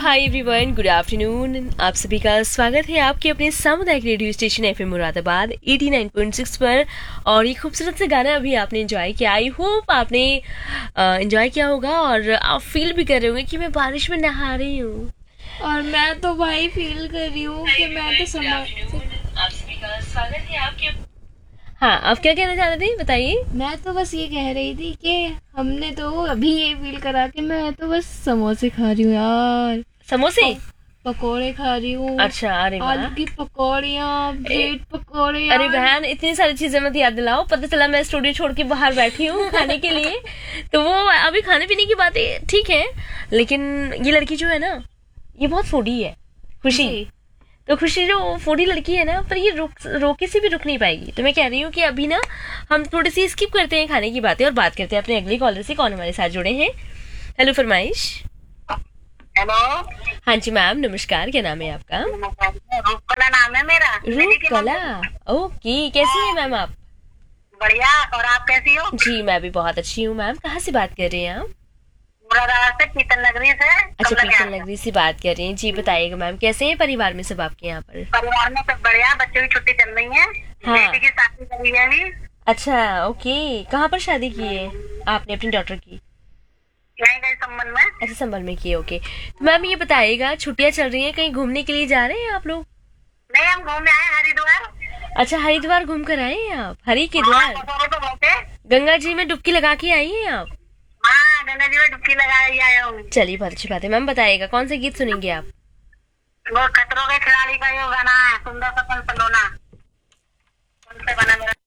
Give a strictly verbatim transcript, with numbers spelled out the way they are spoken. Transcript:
Hi everyone, good afternoon. आप सभी का स्वागत है आपके अपने सामुदायिक radio station FM Moradabad eighty nine point six पर। और ये खूबसूरत सा गाना अभी आपने एंजॉय किया। आई होप आपने एंजॉय किया होगा और आप फील भी कर रहे होंगे कि मैं बारिश में नहा रही हूँ। और मैं तो भाई फील कर रही हूँ कि मैं तो समझ। आप सभी का स्वागत है आपके। हाँ, आप क्या कहना चाह रहे थे, बताइए। मैं तो बस ये कह रही थी कि हमने तो अभी ये फील करा कि मैं तो बस समोसे खा रही हूँ यार। समोसे, पकोड़े खा रही हूँ। अच्छा, अरे वाह। आलू की पकौड़ियाँ, ब्रेड पकौड़े। अरे बहन, इतनी सारी चीजें मत याद दिलाओ। पता चला मैं स्टूडियो छोड़ के बाहर बैठी हूँ खाने के लिए। तो वो अभी खाने पीने की बातें ठीक है, लेकिन ये लड़की जो है ना, ये बहुत फूडी है। खुशी, तो खुशी जो फूडी लड़की है ना, पर ये रुक रोके से भी रुक नहीं पाएगी। तो मैं कह रही हूँ कि अभी ना हम थोड़ी सी स्किप करते हैं खाने की बातें और बात करते हैं अपने अगले कॉलर से। कौन हमारे साथ जुड़े हैं? हेलो फरमाइश। हेलो। हाँ जी मैम, नमस्कार। क्या नाम है आपका? रूपकला नाम है मेरा। रूपकला, ओके। कैसी है मैम आप? बढ़िया। और आप कैसी हो? जी मैं भी बहुत अच्छी हूँ मैम। कहाँ से बात कर रहे हैं आप? मुरादाबाद से, कीर्तन नगरी से। अच्छा, कीर्तन नगरी से बात कर रहे हैं। जी बताइएगा मैम, कैसे हैं परिवार में सब आपके यहाँ पर? परिवार में सब बढ़िया। बच्चों की छुट्टी चल रही है। हाँ। बेटी की शादी करी है अभी। अच्छा, ओके। कहाँ पर शादी की है आपने अपनी डॉटर की? यहीं गए संबंध में। अच्छा, संबल में की, ओके। तो मैम ये बताइएगा, छुट्टियाँ चल रही हैं, कहीं घूमने के लिए जा रहे हैं आप लोग? नहीं, हम घूमने आए हरिद्वार। अच्छा, हरिद्वार घूम कर आए हैं आप? हरि के द्वार, तो होते। गंगा जी में डुबकी लगा के आई हैं आप? हाँ, गंगा जी में डुबकी लगा आए हूँ। चलिए, बहुत अच्छी बात है। मैम बताइएगा, कौन से गीत सुनेंगे आप? वो खतरों के खिलाड़ी का ये गाना है, सुंदर सपन सलोना। उनसे बना मेरा